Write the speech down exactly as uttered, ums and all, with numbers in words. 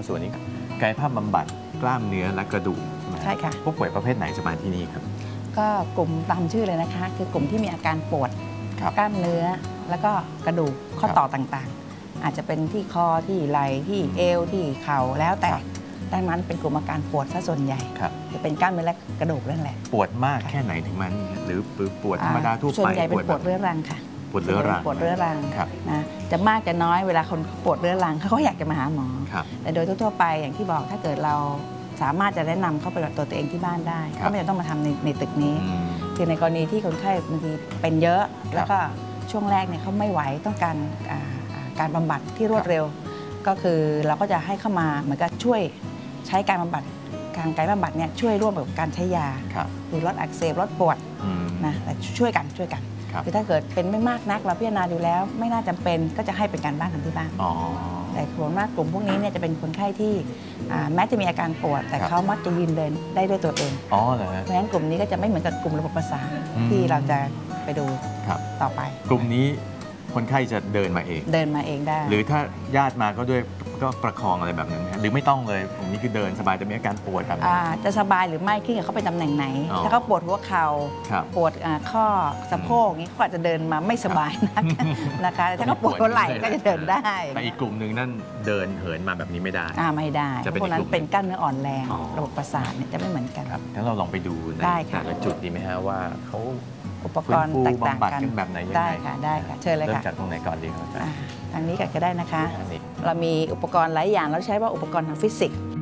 ส่วนนี้กายภาพบำบัดกล้ามเนื้อและกระดูกใช่ค่ะผู้ป่วยประเภทไหนจะมาที่นี่ครับก็กลุ่มตามชื่อเลยนะคะคือกลุ่มที่มีอาการปวดกล้ามเนื้อแล้วก็กระดูกข้อต่อต่างๆอาจจะเป็นที่คอที่ไหล่ที่เอวที่เข่าแล้วแต่ดังนั้นเป็นกลุ่มอาการปวดซะส่วนใหญ่จะเป็นกล้ามเนื้อและกระดูกนั่นแหละปวดมากแค่ไหนถึงมันหรือปวดธรรมดาทั่วไปส่วนใหญ่เป็นปวดเรื้อรังค่ะปวดเรื้อรังปวดเรื้อรังนะจะมากจะน้อยเวลาคนปวดเรื้อรังเขาก็อยากจะมาหาหมอแต่โดยทั่วๆไปอย่างที่บอกถ้าเกิดเราสามารถจะแนะนำเขาไปกับตัวตัวเองที่บ้านได้ก็ไม่ต้องมาทำในในตึกนี้คือในกรณีที่คนไข้บางทีเป็นเยอะแล้วก็ช่วงแรกเนี่ยเขาไม่ไหวต้องการการบำบัดที่รวดเร็วก็คือเราก็จะให้เข้ามาเหมือนกับช่วยใช้การบำบัดการกายบำบัดเนี่ยช่วยร่วมกับการใช้ยาหรือลดอักเสบลดปวดนะแต่ช่วยกันช่วยกันคือถ้าเกิดเป็นไม่มากนักเราพิจารณาดูแล้วไม่น่าจำเป็นก็จะให้เป็นการบ้านกันที่บ้านแต่ส่วนมากกลุ่มพวกนี้เนี่ยจะเป็นคนไข้ที่แม้จะมีอาการปวดแต่เขามักจะยืนเดินได้ด้วยตัวเองเพราะฉะนั้นกลุ่มนี้ก็จะไม่เหมือนกับกลุ่มระบบประสาทที่เราจะไปดูต่อไปกลุ่มนี้คนไข้จะเดินมาเองเดินมาเองได้หรือถ้าญาติมาก็ด้วยก็ประคองอะไรแบบนั้นหรือไม่ต้องเลยผมนี่คือเดินสบายแต่มีอาการปวดแบบนี้จะสบายหรือไม่ขึ้นกับเขาไปตำแหน่งไหนถ้าเขาปวดหัวเข่าปวดข้อสะโพกนี้เขาอาจจะเดินมาไม่สบายนักนะคะถ้าเขาปวดหัวไหล่ก็จะเดินได้แต่อีกกลุ่มหนึ่งนั่นเดินเหินมาแบบนี้ไม่ได้ไม่ได้พวกนั้นเป็นกล้ามเนื้ออ่อนแรงระบบประสาทเนี่ยจะไม่เหมือนกันครับงั้นเราลองไปดูในแต่ละจุดดีไหมฮะว่าเขาอุปกรณ์แตกต่างกันแบบไหนยังไงได้ค่ะได้ค่ะเชิญเลยค่ะเริ่มจากตรงไหนก่อนดีครับอาจารย์ทางนี้ก็ได้นะคะเรามีอุปกรณ์หลายอย่างเราใช้ว่าอุปกรณ์ทางฟิสิกส์